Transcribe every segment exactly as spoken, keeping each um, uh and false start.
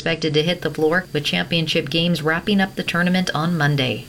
expected to hit the floor, with championship games wrapping up the tournament on Monday.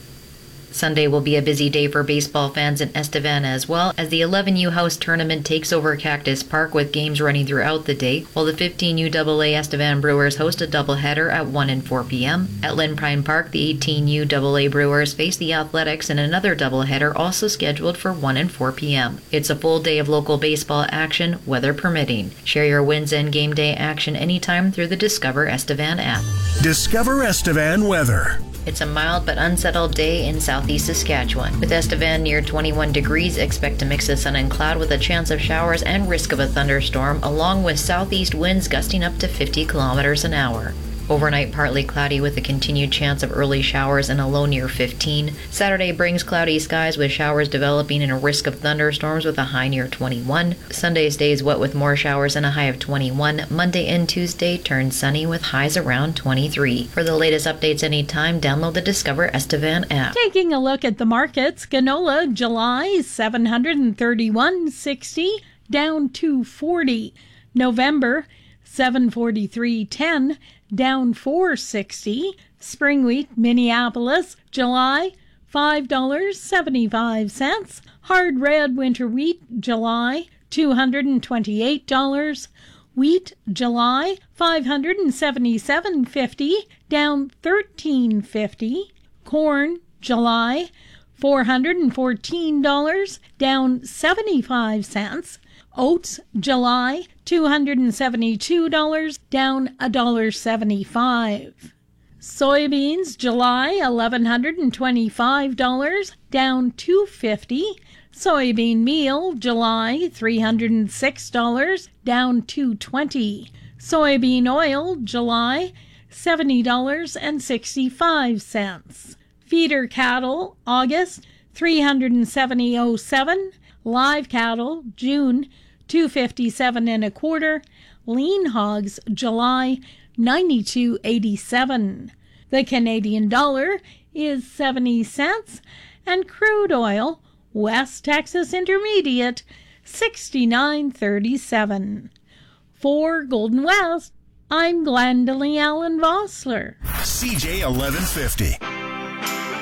Sunday will be a busy day for baseball fans in Estevan as well, as the eleven U House tournament takes over Cactus Park with games running throughout the day, while the fifteen U A A Estevan Brewers host a doubleheader at one and four p.m. At Lynn Prime Park, the eighteen U A A Brewers face the Athletics in another doubleheader also scheduled for one and four p.m. It's a full day of local baseball action, weather permitting. Share your wins and game day action anytime through the Discover Estevan app. Discover Estevan weather. It's a mild but unsettled day in southeast Saskatchewan. With Estevan near twenty-one degrees, expect a mix of sun and cloud with a chance of showers and risk of a thunderstorm, along with southeast winds gusting up to fifty kilometers an hour. Overnight, partly cloudy with a continued chance of early showers and a low near fifteen. Saturday brings cloudy skies with showers developing and a risk of thunderstorms with a high near twenty-one. Sunday stays wet with more showers and a high of twenty-one. Monday and Tuesday turn sunny with highs around twenty-three. For the latest updates anytime, download the Discover Estevan app. Taking a look at the markets, canola July seven hundred thirty-one sixty, down two forty. November seven forty-three ten, down four sixty. Spring wheat Minneapolis July five dollars and seventy-five cents. Hard red winter wheat July two hundred twenty-eight dollars. Wheat July five hundred seventy-seven fifty, down thirteen fifty. Corn July four hundred fourteen dollars, down seventy-five cents. Oats July two hundred seventy-two dollars, down one dollar and seventy-five cents. Soybeans July eleven twenty-five dollars, down two dollars and fifty cents. Soybean meal July three hundred six dollars, down two dollars and twenty cents. Soybean oil July seventy dollars and sixty-five cents. Feeder cattle August three hundred seventy dollars and seven cents. Live cattle June two fifty-seven and a quarter. Lean hogs July ninety-two eighty-seven. The Canadian dollar is seventy cents, and crude oil West Texas Intermediate sixty-nine thirty-seven. For Golden West, I'm Glendalee Allen Vossler. C J eleven fifty.